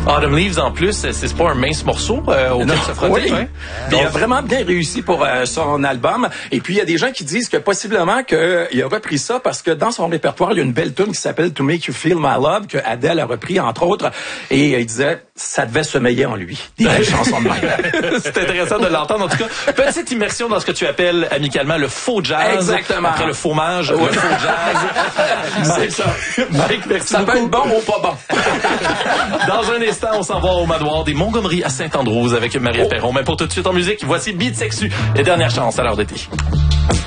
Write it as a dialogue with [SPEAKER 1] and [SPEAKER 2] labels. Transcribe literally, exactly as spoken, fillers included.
[SPEAKER 1] Autumn Leaves, en plus, c'est, c'est pas un mince morceau euh, auquel
[SPEAKER 2] Non,
[SPEAKER 1] se frotter.
[SPEAKER 2] oui.
[SPEAKER 1] Hein?
[SPEAKER 2] Il a vraiment bien réussi pour euh, son album. Et puis, il y a des gens qui disent que possiblement qu'il a repris ça parce que dans son répertoire, il y a une belle tune qui s'appelle To Make You Feel My Love que Adele a repris, entre autres. Et il disait, ça devait sommeiller en lui. Des belles chansons de même.
[SPEAKER 1] C'est intéressant de l'entendre. En tout cas, petite immersion dans ce que tu appelles amicalement le faux jazz.
[SPEAKER 2] Exactement.
[SPEAKER 1] Après le fromage,
[SPEAKER 2] Ouais.
[SPEAKER 1] le faux jazz.
[SPEAKER 2] C'est ça.
[SPEAKER 1] Mike, merci
[SPEAKER 2] Ça
[SPEAKER 1] beaucoup.
[SPEAKER 2] peut être bon ou pas bon.
[SPEAKER 1] Dans un instant, on s'en va au manoir des Montgomery à Saint-Andrews avec Marie
[SPEAKER 2] Oh.
[SPEAKER 1] Perron. Mais pour tout de suite en musique, voici Beat Sexu, les dernières chances à l'heure d'été.